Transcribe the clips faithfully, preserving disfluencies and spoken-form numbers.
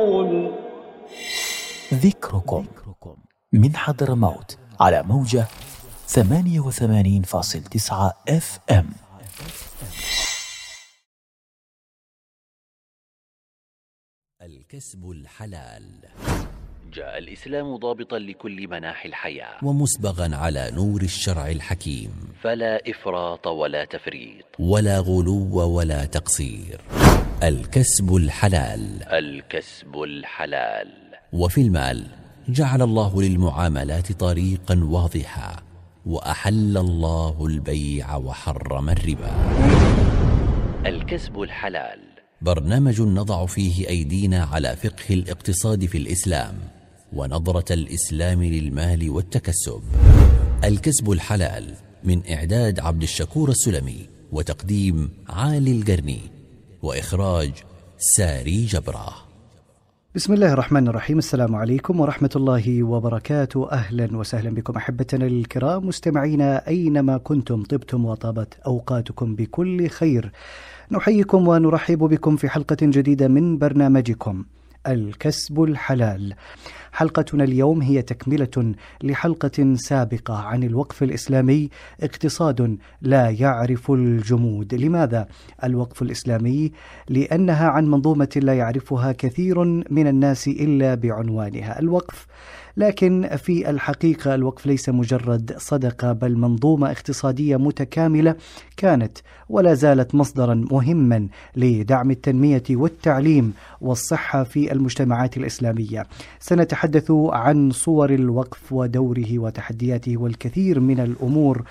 ذكركم من حضرموت على موجة ثمانية وثمانين فاصلة تسعة اف ام. الكسب الحلال. جاء الإسلام ضابطا لكل مناحي الحياة ومسبغا على نور الشرع الحكيم، فلا إفراط ولا تفريط ولا غلو ولا تقصير. الكسب الحلال. الكسب الحلال. وفي المال جعل الله للمعاملات طريقا واضحا، وأحل الله البيع وحرم الربا. الكسب الحلال برنامج نضع فيه أيدينا على فقه الاقتصاد في الإسلام ونظرة الإسلام للمال والتكسب. الكسب الحلال من إعداد عبد الشكور السلمي، وتقديم عالي القرني، وإخراج ساري جبرة. بسم الله الرحمن الرحيم. السلام عليكم ورحمة الله وبركاته. أهلا وسهلا بكم أحبتنا الكرام مستمعينا أينما كنتم، طبتم وطابت أوقاتكم بكل خير. نحييكم ونرحب بكم في حلقة جديدة من برنامجكم الكسب الحلال. حلقتنا اليوم هي تكملة لحلقة سابقة عن الوقف الإسلامي، اقتصاد لا يعرف الجمود. لماذا الوقف الإسلامي؟ لأنها عن منظومة لا يعرفها كثير من الناس إلا بعنوانها الوقف، لكن في الحقيقة الوقف ليس مجرد صدقة، بل منظومة اقتصادية متكاملة كانت ولا زالت مصدرا مهما لدعم التنمية والتعليم والصحة في المجتمعات الإسلامية. سنتحدث عن صور الوقف ودوره وتحدياته والكثير من الأمور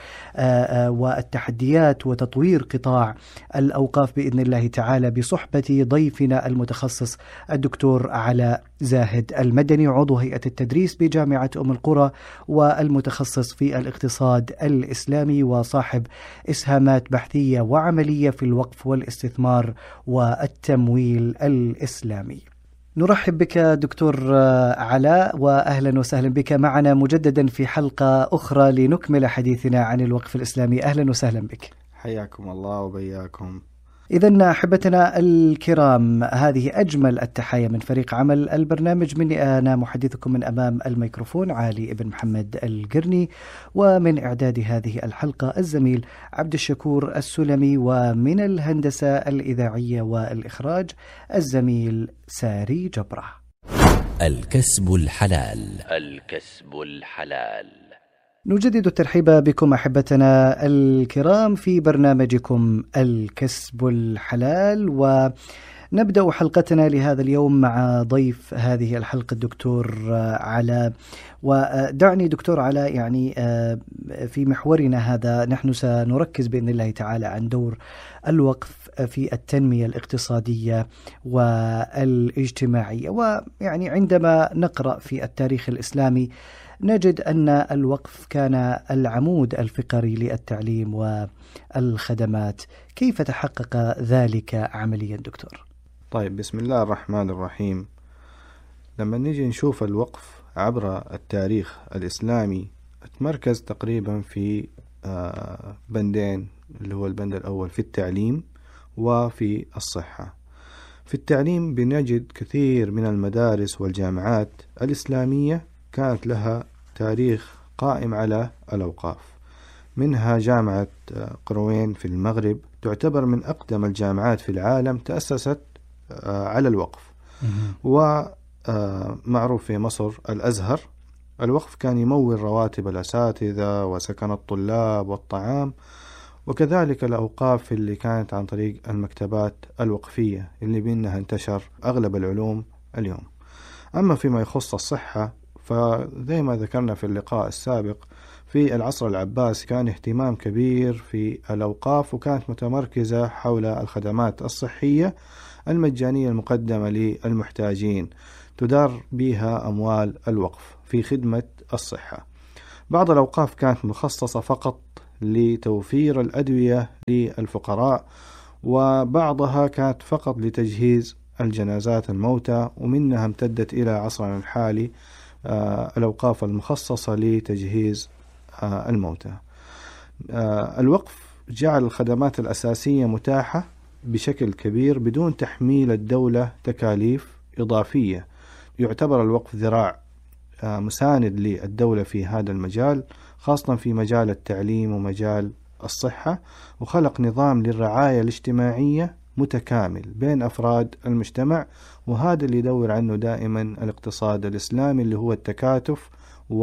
والتحديات وتطوير قطاع الأوقاف بإذن الله تعالى، بصحبة ضيفنا المتخصص الدكتور علاء زاهد المدني، عضو هيئة التدريس بجامعة أم القرى والمتخصص في الاقتصاد الإسلامي وصاحب إسهامات بحثية وعملية في الوقف والاستثمار والتمويل الإسلامي. نرحب بك دكتور علاء، وأهلا وسهلا بك معنا مجددا في حلقة أخرى لنكمل حديثنا عن الوقف الإسلامي. أهلا وسهلا بك. حياكم الله وبياكم. إذن أحبتنا الكرام، هذه أجمل التحايا من فريق عمل البرنامج. مني أنا محدثكم من أمام الميكروفون علي ابن محمد القرني، ومن إعداد هذه الحلقة الزميل عبد الشكور السلمي، ومن الهندسة الإذاعية والإخراج الزميل ساري جبرة. الكسب الحلال. الكسب الحلال. نجدد الترحيب بكم أحبتنا الكرام في برنامجكم الكسب الحلال، ونبدأ حلقتنا لهذا اليوم مع ضيف هذه الحلقة الدكتور علاء. ودعني دكتور علاء، يعني في محورنا هذا نحن سنركز بإذن الله تعالى عن دور الوقف في التنمية الاقتصادية والاجتماعية. ويعني عندما نقرأ في التاريخ الإسلامي نجد أن الوقف كان العمود الفقري للتعليم والخدمات. كيف تحقق ذلك عمليا دكتور؟ طيب، بسم الله الرحمن الرحيم. لما نيجي نشوف الوقف عبر التاريخ الإسلامي تمركز تقريبا في بندين، اللي هو البند الأول في التعليم وفي الصحة. في التعليم بنجد كثير من المدارس والجامعات الإسلامية كانت لها تاريخ قائم على الأوقاف، منها جامعة قروين في المغرب تعتبر من أقدم الجامعات في العالم تأسست على الوقف. ومعروف في مصر الأزهر، الوقف كان يمول رواتب الأساتذة وسكن الطلاب والطعام، وكذلك الأوقاف اللي كانت عن طريق المكتبات الوقفية اللي بينها انتشر أغلب العلوم اليوم. أما فيما يخص الصحة، فزي ما ذكرنا في اللقاء السابق، في العصر العباسي كان اهتمام كبير في الأوقاف، وكانت متمركزة حول الخدمات الصحية المجانية المقدمة للمحتاجين، تدار بها أموال الوقف في خدمة الصحة. بعض الأوقاف كانت مخصصة فقط لتوفير الأدوية للفقراء، وبعضها كانت فقط لتجهيز الجنازات الموتى، ومنها امتدت إلى عصرنا الحالي آه الأوقاف المخصصة لتجهيز آه الموتى. آه الوقف جعل الخدمات الأساسية متاحة بشكل كبير بدون تحميل الدولة تكاليف إضافية. يعتبر الوقف ذراع مساند للدولة في هذا المجال، خاصة في مجال التعليم ومجال الصحة، وخلق نظام للرعاية الاجتماعية متكامل بين أفراد المجتمع، وهذا اللي يدور عنه دائما الاقتصاد الإسلامي، اللي هو التكاتف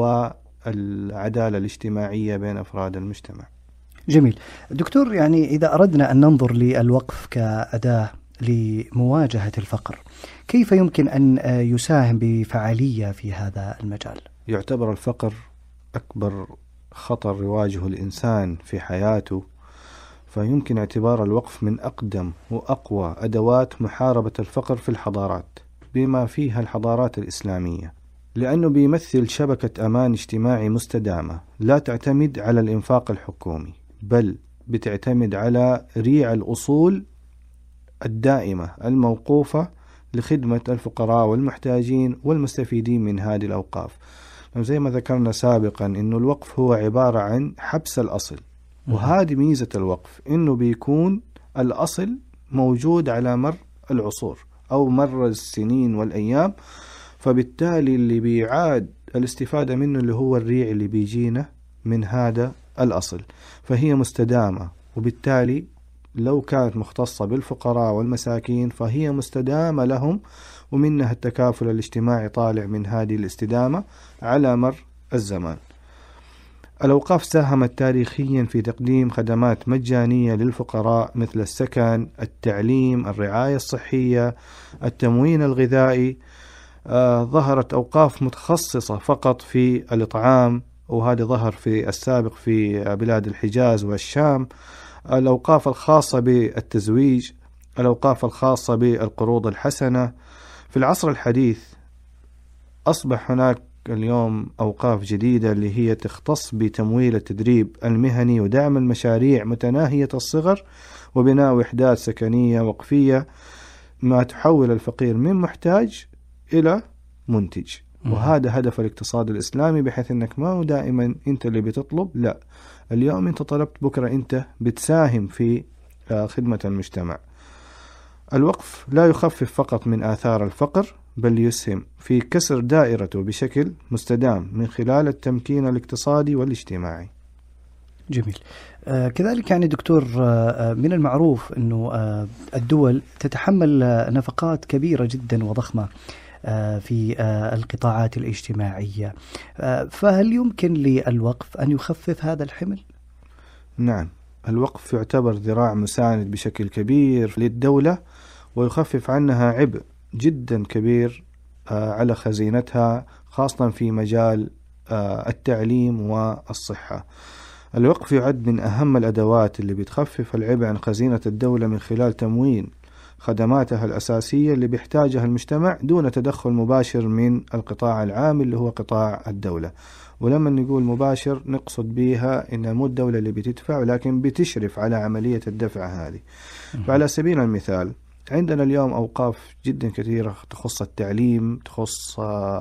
والعدالة الاجتماعية بين أفراد المجتمع. جميل. دكتور، يعني إذا أردنا أن ننظر للوقف كأداة لمواجهة الفقر، كيف يمكن أن يساهم بفعالية في هذا المجال؟ يعتبر الفقر أكبر خطر يواجه الإنسان في حياته، فيمكن اعتبار الوقف من أقدم وأقوى أدوات محاربة الفقر في الحضارات، بما فيها الحضارات الإسلامية، لأنه بيمثل شبكة أمان اجتماعي مستدامة لا تعتمد على الإنفاق الحكومي، بل بتعتمد على ريع الأصول الدائمة الموقوفة لخدمة الفقراء والمحتاجين والمستفيدين من هذه الأوقاف. زي ما ذكرنا سابقا إنه الوقف هو عبارة عن حبس الأصل، وهذه ميزة الوقف، إنه بيكون الأصل موجود على مر العصور أو مر السنين والأيام، فبالتالي اللي بيعاد الاستفادة منه اللي هو الريع اللي بيجينا من هذا الأصل، فهي مستدامة، وبالتالي لو كانت مختصة بالفقراء والمساكين فهي مستدامة لهم، ومنها التكافل الاجتماعي طالع من هذه الاستدامة على مر الزمان. الأوقاف ساهمت تاريخيا في تقديم خدمات مجانية للفقراء مثل السكن، التعليم، الرعاية الصحية، التموين الغذائي. آه ظهرت أوقاف متخصصة فقط في الإطعام، وهذا ظهر في السابق في بلاد الحجاز والشام. الأوقاف الخاصة بالتزويج، الأوقاف الخاصة بالقروض الحسنة. في العصر الحديث أصبح هناك اليوم أوقاف جديدة اللي هي تختص بتمويل التدريب المهني ودعم المشاريع متناهية الصغر وبناء وحدات سكنية وقفية، ما تحول الفقير من محتاج إلى منتج. وهذا هدف الاقتصاد الإسلامي، بحيث أنك ما هو دائما أنت اللي بتطلب، لا، اليوم أنت طلبت، بكرة أنت بتساهم في خدمة المجتمع. الوقف لا يخفف فقط من آثار الفقر، بل يسهم في كسر دائرته بشكل مستدام من خلال التمكين الاقتصادي والاجتماعي. جميل. آه كذلك يعني دكتور، آه من المعروف أنه آه الدول تتحمل آه نفقات كبيرة جدا وضخمة آه في آه القطاعات الاجتماعية، آه فهل يمكن للوقف أن يخفف هذا الحمل؟ نعم، الوقف يعتبر ذراع مساند بشكل كبير للدولة، ويخفف عنها عبء جدا كبير على خزينتها، خاصة في مجال التعليم والصحة. الوقف يعد من أهم الأدوات اللي بتخفف العبء عن خزينة الدولة من خلال تموين خدماتها الأساسية اللي بيحتاجها المجتمع دون تدخل مباشر من القطاع العام اللي هو قطاع الدولة. ولما نقول مباشر نقصد بها إن مو الدولة اللي بتدفع، ولكن بتشرف على عملية الدفع هذه. فعلى سبيل المثال عندنا اليوم أوقاف جدا كثيرة تخص التعليم، تخص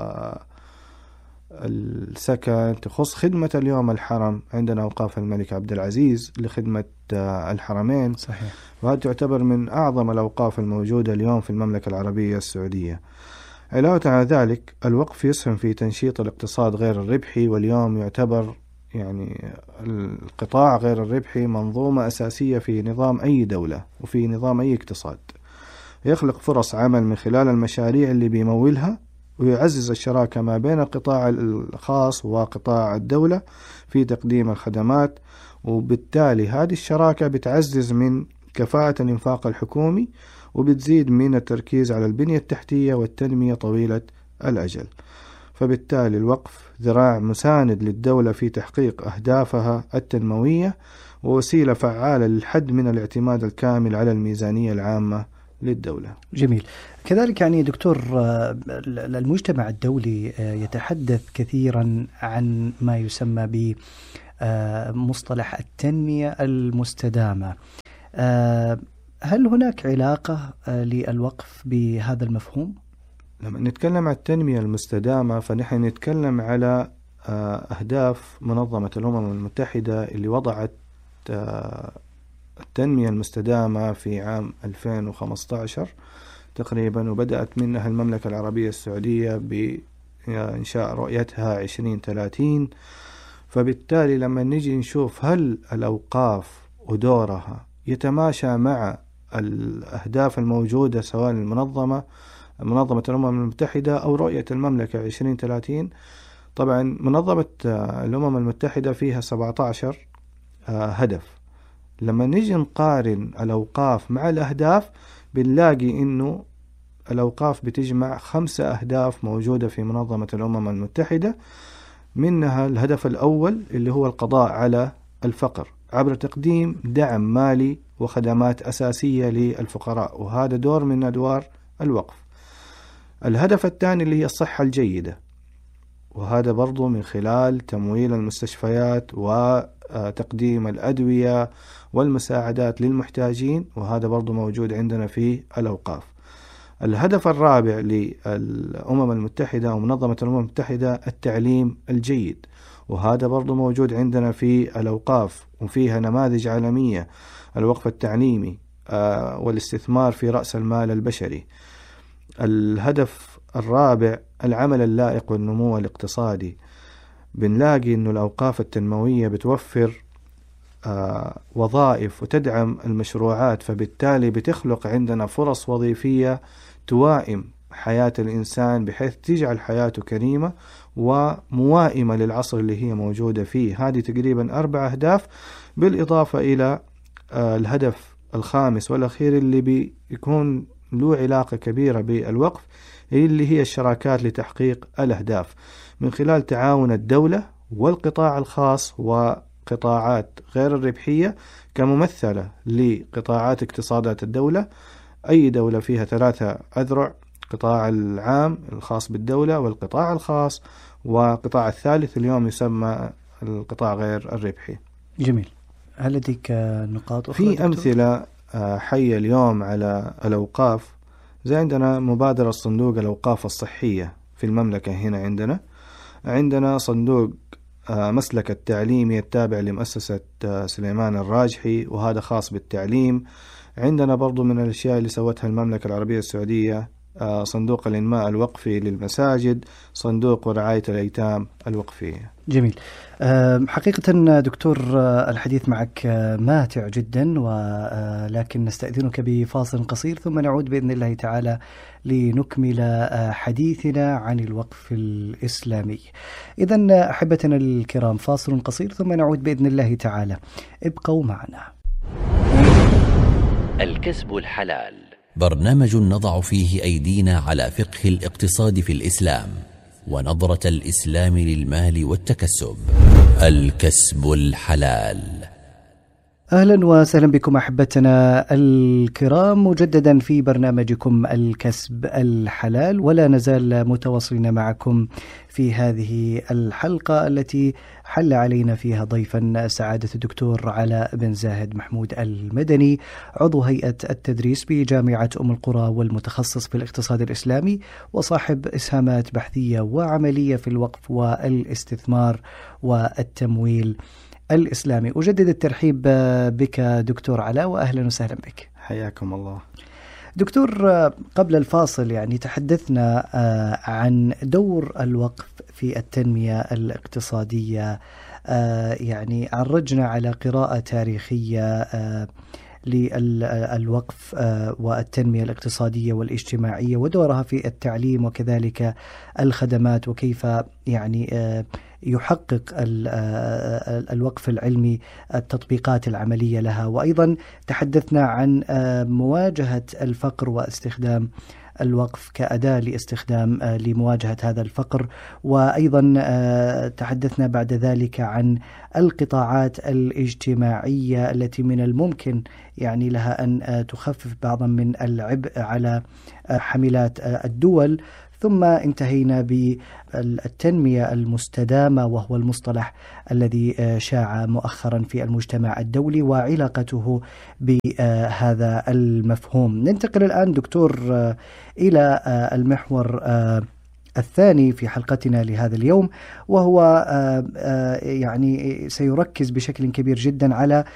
السكن، تخص خدمة اليوم الحرم. عندنا أوقاف الملك عبد العزيز لخدمة الحرمين. صحيح. وهذا تعتبر من أعظم الأوقاف الموجودة اليوم في المملكة العربية السعودية. علاوة على ذلك الوقف يسهم في تنشيط الاقتصاد غير الربحي، واليوم يعتبر يعني القطاع غير الربحي منظومة أساسية في نظام أي دولة وفي نظام أي اقتصاد. يخلق فرص عمل من خلال المشاريع اللي بيمولها، ويعزز الشراكة ما بين القطاع الخاص وقطاع الدولة في تقديم الخدمات، وبالتالي هذه الشراكة بتعزز من كفاءة الإنفاق الحكومي، وبتزيد من التركيز على البنية التحتية والتنمية طويلة الأجل. فبالتالي الوقف ذراع مساند للدولة في تحقيق أهدافها التنموية، ووسيلة فعالة للحد من الاعتماد الكامل على الميزانية العامة للدولة. جميل. كذلك يعني دكتور، المجتمع الدولي يتحدث كثيرا عن ما يسمى بمصطلح التنمية المستدامة. هل هناك علاقة للوقف بهذا المفهوم؟ لما نتكلم عن التنمية المستدامة فنحن نتكلم على أهداف منظمة الأمم المتحدة اللي وضعت التنمية المستدامة في عام ألفين وخمسة عشر تقريبا، وبدأت منها المملكة العربية السعودية بإنشاء رؤيتها عشرين ثلاثين. فبالتالي لما نجي نشوف هل الأوقاف ودورها يتماشى مع الأهداف الموجودة سواء المنظمة منظمة الأمم المتحدة أو رؤية المملكة عشرين ثلاثين. طبعا منظمة الأمم المتحدة فيها سبعة عشر هدف. لما نجي نقارن الأوقاف مع الأهداف بنلاقي إنه الأوقاف بتجمع خمسة أهداف موجودة في منظمة الأمم المتحدة، منها الهدف الأول اللي هو القضاء على الفقر عبر تقديم دعم مالي وخدمات أساسية للفقراء، وهذا دور من أدوار الوقف. الهدف الثاني اللي هي الصحة الجيدة، وهذا برضو من خلال تمويل المستشفيات وتقديم الأدوية والمساعدات للمحتاجين، وهذا برضو موجود عندنا في الأوقاف. الهدف الرابع للأمم المتحدة ومنظمة الأمم المتحدة التعليم الجيد، وهذا برضو موجود عندنا في الأوقاف، وفيها نماذج عالمية، الوقف التعليمي والاستثمار في رأس المال البشري. الهدف الرابع العمل اللائق والنمو الاقتصادي، بنلاقي أن الأوقاف التنموية بتوفر آه وظائف وتدعم المشروعات، فبالتالي بتخلق عندنا فرص وظيفية توائم حياة الإنسان بحيث تجعل حياته كريمة وموائمة للعصر اللي هي موجودة فيه. هذه تقريبا أربع أهداف، بالإضافة إلى آه الهدف الخامس والأخير اللي بيكون له علاقة كبيرة بالوقف، اللي هي الشراكات لتحقيق الأهداف من خلال تعاون الدولة والقطاع الخاص وقطاعات غير الربحية كممثلة لقطاعات اقتصادات الدولة. أي دولة فيها ثلاثة أذرع: قطاع العام الخاص بالدولة والقطاع الخاص وقطاع الثالث اليوم يسمى القطاع غير الربحي. جميل. هل لديك نقاط أخرى؟ في أمثلة حية اليوم على الأوقاف، زي عندنا مبادرة صندوق الأوقاف الصحية في المملكة. هنا عندنا عندنا صندوق مسلك التعليمي التابع لمؤسسة سليمان الراجحي، وهذا خاص بالتعليم. عندنا برضو من الأشياء اللي سوتها المملكة العربية السعودية صندوق الإنماء الوقفي للمساجد، صندوق ورعاية الأيتام الوقفية. جميل. حقيقة دكتور الحديث معك ماتع جدا، ولكن نستأذنك بفاصل قصير ثم نعود بإذن الله تعالى لنكمل حديثنا عن الوقف الإسلامي. إذن أحبتنا الكرام، فاصل قصير ثم نعود بإذن الله تعالى، ابقوا معنا. الكسب الحلال، برنامج نضع فيه أيدينا على فقه الاقتصاد في الإسلام ونظرة الإسلام للمال والتكسب. الكسب الحلال. أهلا وسهلا بكم أحبتنا الكرام مجددا في برنامجكم الكسب الحلال، ولا نزال متواصلين معكم في هذه الحلقة التي حل علينا فيها ضيفا سعادة الدكتور علاء بن زاهد محمود المدني، عضو هيئة التدريس بجامعة أم القرى والمتخصص في الاقتصاد الإسلامي وصاحب إسهامات بحثية وعملية في الوقف والاستثمار والتمويل الإسلامي. أجدد الترحيب بك دكتور علاء، وأهلا وسهلا بك. حياكم الله دكتور. قبل الفاصل يعني تحدثنا عن دور الوقف في التنمية الاقتصادية، يعني عرجنا على قراءة تاريخية للوقف والتنمية الاقتصادية والاجتماعية ودورها في التعليم وكذلك الخدمات، وكيف يعني يحقق الوقف العلمي التطبيقات العملية لها. وأيضا تحدثنا عن مواجهة الفقر واستخدام الوقف كأداة لاستخدام لمواجهة هذا الفقر، وأيضا تحدثنا بعد ذلك عن القطاعات الاجتماعية التي من الممكن يعني لها أن تخفف بعضا من العبء على حملات الدول. ثم انتهينا بالتنمية المستدامة، وهو المصطلح الذي شاع مؤخرا في المجتمع الدولي وعلاقته بهذا المفهوم. ننتقل الآن دكتور إلى المحور الثاني في حلقتنا لهذا اليوم، وهو يعني سيركز بشكل كبير جدا على